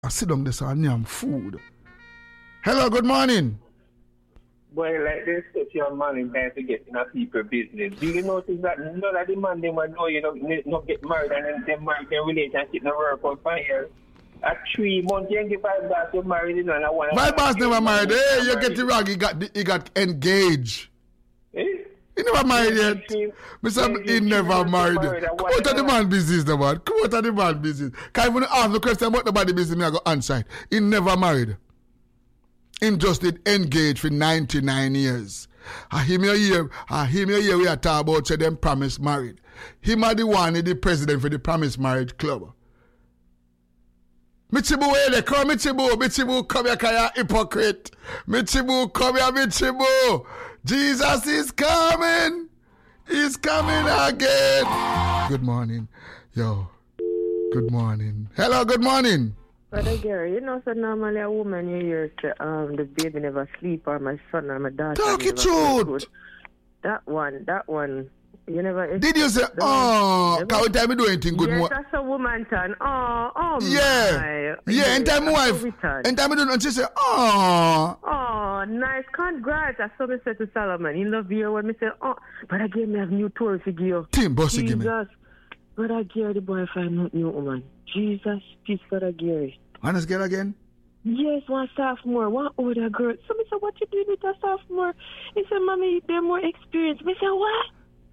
I sit down this and yam food. Hello, good morning. Boy, like this stuff your man in time to get in a people business. Do you notice that none of the man them know you not get married and then them married their relationship never work out for years? At 3 months, you get Vibe Boss, you married and I want. Vibe Boss never married. Hey, you get it wrong. He got engaged. Eh? He never married yet. Mr. He never married. Come out of the man business, the man. Come out of the man business. Can't even ask the question about the body business. I go answer it. He never married. Him just did engage for 99 years. I hear me a year we are talking about say them promise married. Him are the one, the president for the promise marriage club. Michibu, where they come, Michibu, come here, kaya hypocrite. Michibu, come here, Michibu. Jesus is coming. He's coming again. Good morning. Yo. Good morning. Hello, good morning. Brother Gary, you know, so normally a woman you hear say, the baby never sleep or my son or my daughter. Talk it truth. That one. You never. Did you say, can't tell me do anything good? Yes, that's a woman turn. Yeah. Yeah, and time my wife. And time I do not, she say, nice. Congrats. That's what I said to Solomon. He love you when I say, but again, me have new tour to give you. Tim, bossy, give me. But I Gary, the boyfriend, not new woman. Jesus, peace, Brother Gary. Honest girl again? Yes, one sophomore, one older girl. So I said, what you doing with a sophomore? He said, Mommy, they're more experienced. I said, what?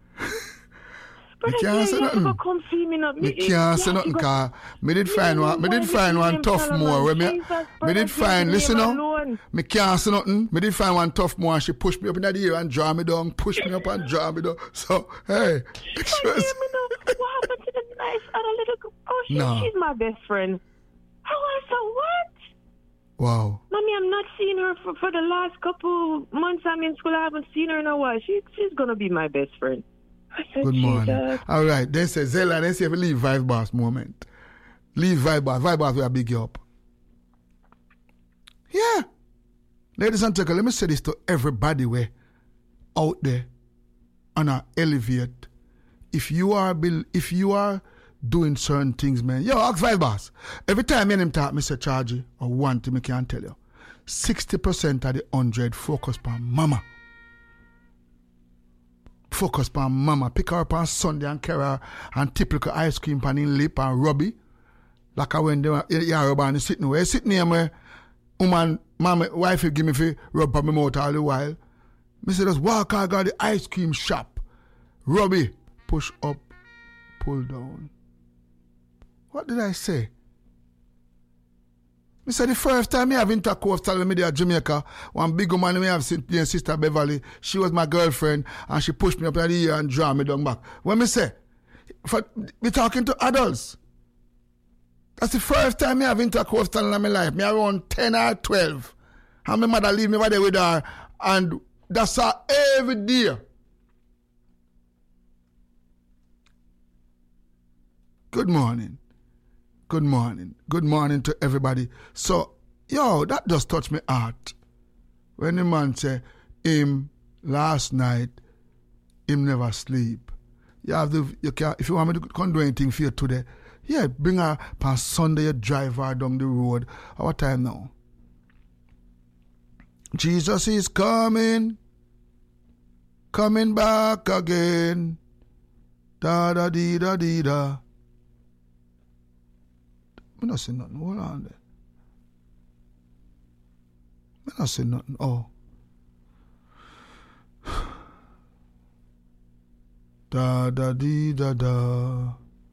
Me can't say nothing. Me can't say nothing because me did find one tough more. Me did find, listen now, me can't say nothing. Me did find one tough more and she pushed me up in the ear and draw me down, push me up and draw me down. So, hey. What happened to the nice other little girl? Oh, she's my best friend. I said, what? Wow. Mommy, I'm not seeing her for the last couple months I'm in school. I haven't seen her in a while. She's going to be my best friend. I said, good morning. Jesus. All right. Then say Zella, then say leave Vibe Boss moment. Leave Vibe Boss. Vibe Boss will big you up. Yeah. Ladies and gentlemen, let me say this to everybody way out there on our elevate. If you are doing certain things, man. Yo, ask Vibe Boss. Every time him talk, me say charge or one thing I can tell you. 60% of the 100 focus on mama. Focus on mama. Pick her up on Sunday and carry her and typical ice cream pan in lip and rubby. Like I when they were and sitting where sitting here where woman, mama, wife give me for rub on my mouth all the while. Me say just walk I got the ice cream shop. Rubby. Push up, pull down. What did I say? I said the first time I have intercourse telling me there at Jamaica, one big woman we have seen Sister Beverly, she was my girlfriend and she pushed me up in the ear and draw me down back. When me say, we talking to adults. That's the first time I have intercourse telling in my life. Me around 10 or 12. And my mother leave me right there with her and that's her every day. Good morning. Good morning. Good morning to everybody. So, yo, that just touched my heart. When the man say, him last night, him never sleep. If you want me to come do anything for you today, yeah, bring her on Sunday, you drive her down the road. Our time now. Jesus is coming back again. Da da dee da dee da. I don't say nothing. Hold on there. I don't say nothing. Oh. Da da dee da da.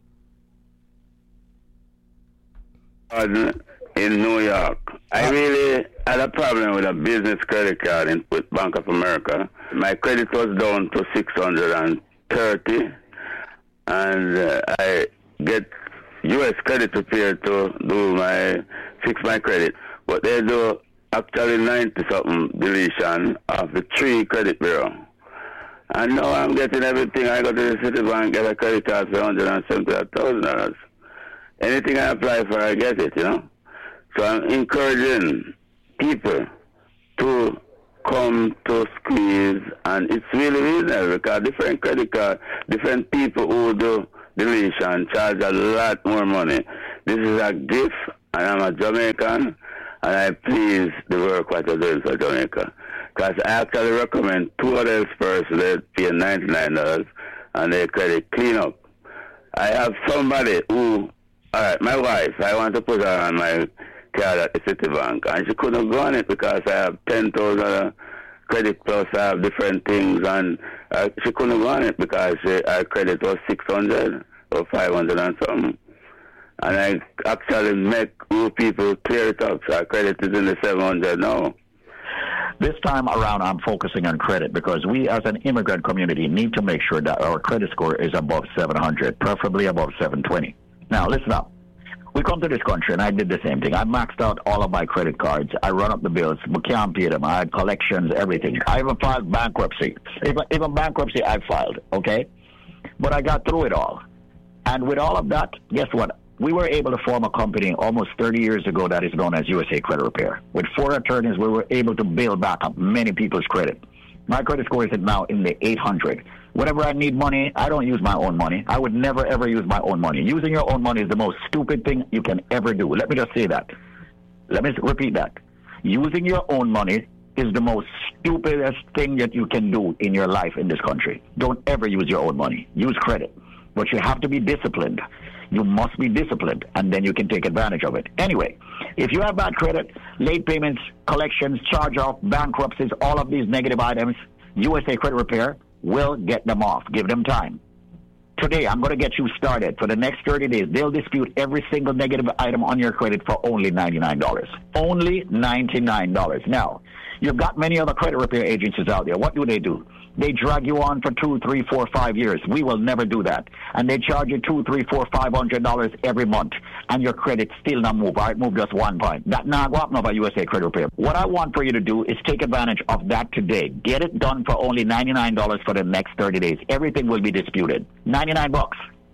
In New York, I really had a problem with a business credit card with Bank of America. My credit was down to 630, and I get U.S. credit prepared to fix my credit, but they do actually 90-something deletion of the 3 credit bureau. And now I'm getting everything. I go to the Citibank, get a credit card for $170,000. Anything I apply for, I get it, you know. So I'm encouraging people to come to Squeeze, and it's really reasonable because different credit card, different people who do deletion charge a lot more money. This is a gift, and I'm a Jamaican, and I please the work what you're doing for Jamaica. Because I actually recommend 2 others first, they pay $99, and they credit clean up. I have somebody who, all right, my wife, I want to put her on my card at the Citibank, and she couldn't go on it because I have 10,000 credit plus I have different things, and she couldn't go on it because her credit was 600 or 500 and something. And I actually make new people clear it up, so our credit is in the 700 now. This time around, I'm focusing on credit because we as an immigrant community need to make sure that our credit score is above 700, preferably above 720. Now, listen up. We come to this country, and I did the same thing. I maxed out all of my credit cards. I run up the bills, but can't pay them. I had collections, everything. I even filed bankruptcy. Even bankruptcy, I filed, okay? But I got through it all. And with all of that, guess what? We were able to form a company almost 30 years ago that is known as USA Credit Repair. With 4 attorneys, we were able to build back up many people's credit. My credit score is now in the 800. Whenever I need money, I don't use my own money. I would never, ever use my own money. Using your own money is the most stupid thing you can ever do. Let me just say that. Let me repeat that. Using your own money is the most stupidest thing that you can do in your life in this country. Don't ever use your own money. Use credit. But you have to be disciplined. You must be disciplined, and then you can take advantage of it. Anyway, if you have bad credit, late payments, collections, charge-off, bankruptcies, all of these negative items, USA Credit Repair will get them off. Give them time. Today, I'm going to get you started. For the next 30 days, they'll dispute every single negative item on your credit for only $99. Only $99. Now, you've got many other credit repair agencies out there. What do? They drag you on for 2, 3, 4, 5 years. We will never do that. And they charge you $200, $300, $400, $500 every month. And your credit still not move. All right, move just 1 point. That now go up now by USA Credit Repair. What I want for you to do is take advantage of that today. Get it done for only $99 for the next 30 days. Everything will be disputed. $99.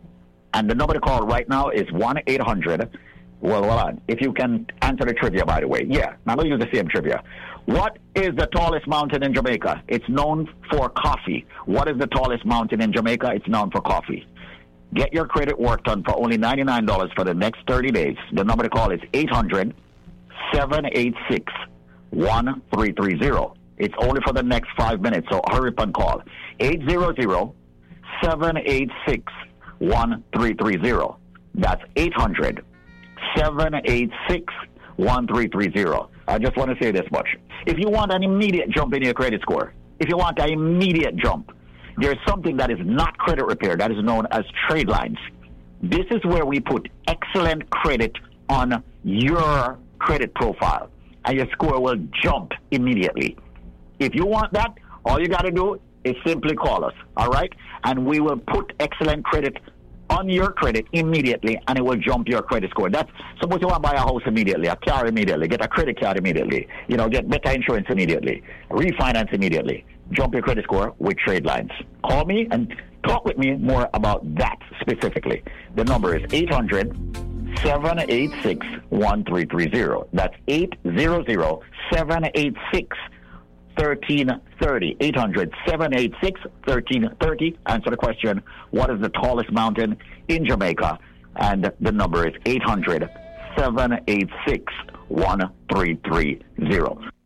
And the number to call right now is 1-800. Well, hold on. If you can answer the trivia, by the way. Yeah, I'm going to use the same trivia. What is the tallest mountain in Jamaica? It's known for coffee. What is the tallest mountain in Jamaica? It's known for coffee. Get your credit work done for only $99 for the next 30 days. The number to call is 800-786-1330. It's only for the next 5 minutes, so hurry up and call. 800-786-1330. That's 800-786-1330. I just want to say this much. If you want an immediate jump in your credit score, there's something that is not credit repair that is known as trade lines. This is where we put excellent credit on your credit profile, and your score will jump immediately. If you want that, all you got to do is simply call us, all right? And we will put excellent credit on your credit immediately, and it will jump your credit score. That's suppose you want to buy a house immediately, a car immediately, get a credit card immediately, get better insurance immediately, refinance immediately, jump your credit score with trade lines. Call me and talk with me more about that specifically. The number is 800-786-1330. That's 800-786-1330. 800-786-1330. Answer the question, what is the tallest mountain in Jamaica? And the number is 800-786-1330.